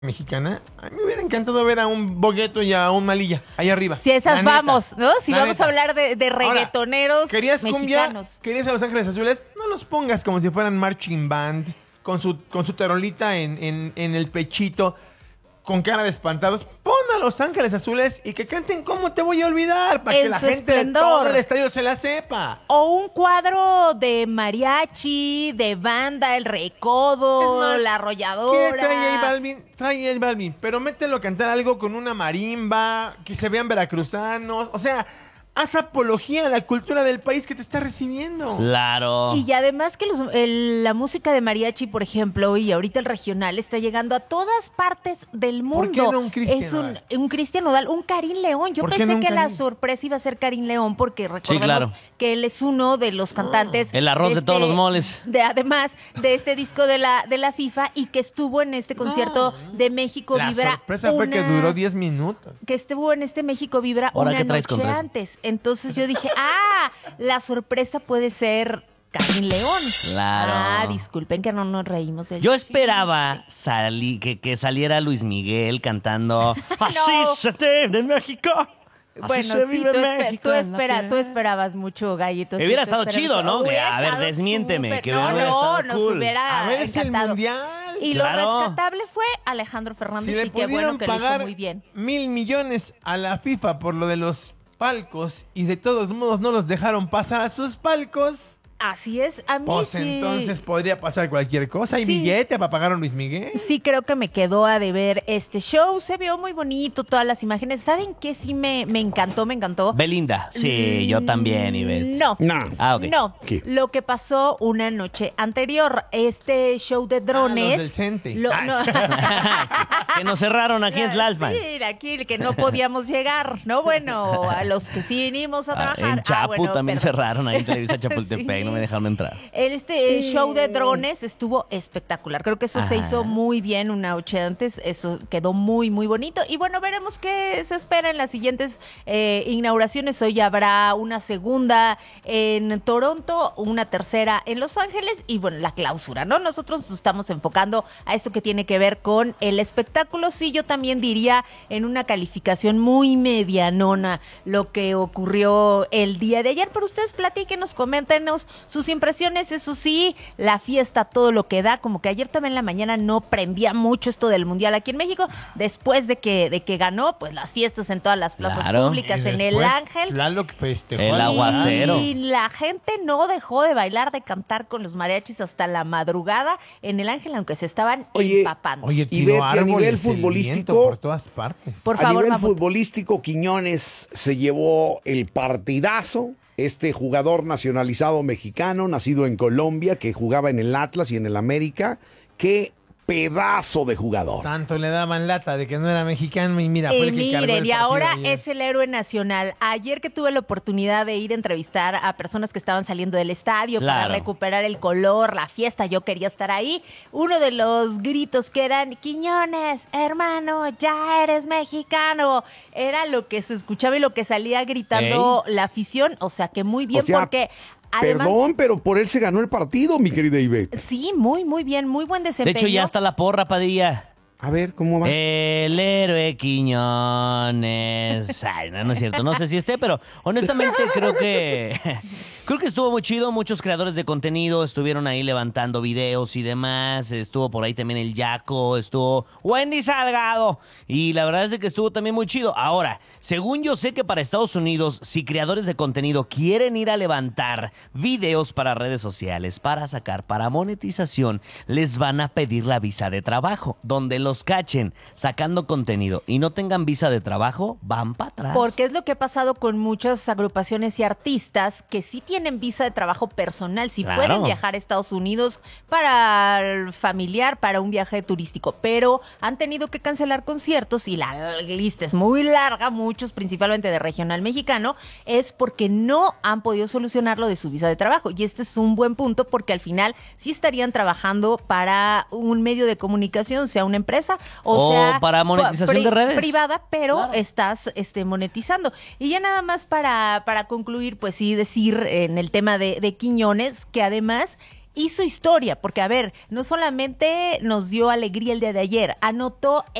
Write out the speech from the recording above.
mexicana, a mí me hubiera encantado ver a un Bogueto y a un Malilla ahí arriba. Si esas vamos, ¿no? Si vamos neta. a hablar de reggaetoneros ¿Querías cumbia? mexicanos. ¿Querías a Los Ángeles Azules? No los pongas como si fueran marching band, con su tarolita en el pechito, con cara de espantados. Pon a Los Ángeles Azules y que canten ¿Cómo te voy a olvidar? Para que En la su gente de esplendor. todo el estadio se la sepa. O un cuadro de mariachi, de banda, el recodo, Es más, la ¿quieres arrolladora. traer a J Balvin? Trae a J Balvin, pero mételo a cantar algo con una marimba, que se vean veracruzanos. O sea, haz apología a la cultura del país que te está recibiendo. Claro. Y además que la música de mariachi, por ejemplo, y ahorita el regional está llegando a todas partes del mundo. ¿Por qué no un Cristian Es Nodal? un Cristian Nodal, un Karim León. Yo ¿Por qué pensé no un que la Karim? sorpresa iba a ser Karim León porque recordemos claro. que él es uno de los cantantes. El arroz de todos los moles. Además de este disco de la FIFA y que estuvo en este concierto de México La Vibra. sorpresa fue que duró 10 minutos. Que estuvo en este México Vibra Ahora, una ¿qué traes noche contra eso? antes. Entonces yo dije, la sorpresa puede ser Karim León. Claro. Disculpen que no nos reímos del Yo chiste. esperaba que saliera Luis Miguel cantando Así se te de México. Así Bueno, se sí, vive tú, México en la tú tierra. esperabas mucho, Gallito. sí, Hubiera tú estado esperabas chido, mucho. ¿no? Hubiera A ver, estado desmiénteme, súper. que No, hubiera estado nos cool. hubiera A ver, es el encantado. mundial. Y Claro. lo rescatable fue Alejandro Fernández Si le y qué bueno pudieron que lo hizo pagar muy bien. 1,000 millones a la FIFA por lo de los palcos y de todos modos no los dejaron pasar a sus palcos, Así es, a mí pues sí. entonces podría pasar cualquier cosa. ¿Hay Sí. billete para pagar a Luis Miguel? Sí, creo que me quedó a deber este show. Se vio muy bonito, todas las imágenes. ¿Saben qué? Sí me encantó, me encantó. Belinda, sí, yo también, Ivette. No. Ah, ok. No. ¿Qué? Lo que pasó una noche anterior, este show de drones. los del Cente. lo- Ay. no. Sí, que nos cerraron aquí en Tlalpan. Sí, aquí que no podíamos llegar, ¿no? Bueno, a los que sí vinimos a trabajar. En Chapu bueno, también perdón. cerraron ahí en Televisa Chapultepec, Sí. no me dejaron entrar. Este show de drones estuvo espectacular. Creo que eso se hizo muy bien una noche antes. Eso quedó muy, muy bonito. Y bueno, veremos qué se espera en las siguientes inauguraciones. Hoy habrá una segunda en Toronto, una tercera en Los Ángeles y bueno, la clausura, ¿no? Nosotros nos estamos enfocando a esto que tiene que ver con el espectáculo. Sí, yo también diría en una calificación muy medianona lo que ocurrió el día de ayer. Pero ustedes platíquenos, coméntenos sus impresiones. Eso sí, la fiesta, todo lo que da, como que ayer también en la mañana no prendía mucho esto del Mundial aquí en México, después de que ganó, pues las fiestas en todas las plazas Claro. públicas, Y en el después, Ángel. Tlaloc festejó El al aguacero. Y la gente no dejó de bailar, de cantar con los mariachis hasta la madrugada en el Ángel, aunque se estaban Oye, empapando. Oye, Y tiró Betty, a nivel árboles el futbolístico, viento por todas partes. Por A favor, nivel Mamut. futbolístico, Quiñones se llevó el partidazo. Este jugador nacionalizado mexicano, nacido en Colombia, que jugaba en el Atlas y en el América. Qué pedazo de jugador. Tanto le daban lata de que no era mexicano y mira, fue el que cargó Miren, el y partido ahora ayer. es el héroe nacional. Ayer que tuve la oportunidad de ir a entrevistar a personas que estaban saliendo del estadio para Claro. recuperar el color, la fiesta, yo quería estar ahí. Uno de los gritos que eran, Quiñones, hermano, ya eres mexicano. Era lo que se escuchaba y lo que salía gritando la afición. O sea que muy bien O sea, porque... Además, Perdón, pero por él se ganó el partido, mi querida Ivette. sí, muy, muy bien, muy buen De desempeño. hecho, ya está la porra, Padilla. A ver, ¿cómo va? El héroe Quiñones. Ay, no es cierto. No sé si esté, pero honestamente creo que estuvo muy chido. Muchos creadores de contenido estuvieron ahí levantando videos y demás. Estuvo por ahí también el Yaco, estuvo Wendy Salgado. Y la verdad es de que estuvo también muy chido. Ahora, según yo sé que para Estados Unidos, si creadores de contenido quieren ir a levantar videos para redes sociales, para sacar, para monetización, les van a pedir la visa de trabajo, donde los cachen sacando contenido y no tengan visa de trabajo, van para atrás. Porque es lo que ha pasado con muchas agrupaciones y artistas que sí tienen visa de trabajo personal, sí Claro. pueden viajar a Estados Unidos para el familiar, para un viaje turístico, pero han tenido que cancelar conciertos y la lista es muy larga, muchos principalmente de regional mexicano, es porque no han podido solucionar lo de su visa de trabajo. Y este es un buen punto porque al final sí estarían trabajando para un medio de comunicación, sea una empresa o sea para monetización de redes. privada, pero Claro. estás monetizando. Y ya nada más para concluir, pues sí decir en el tema de Quiñones que además hizo historia, porque a ver, no solamente nos dio alegría el día de ayer, anotó